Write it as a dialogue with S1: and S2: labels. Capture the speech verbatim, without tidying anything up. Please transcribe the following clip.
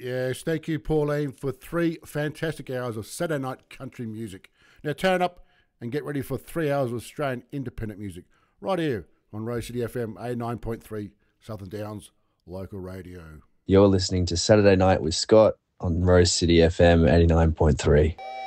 S1: Yes, thank you, Pauline, for three fantastic hours of Saturday night country music. Now turn up and get ready for three hours of Australian independent music right here on Rose City F M eighty-nine point three, Southern Downs local radio.
S2: You're listening to Saturday Night with Scott on Rose City F M eighty-nine point three.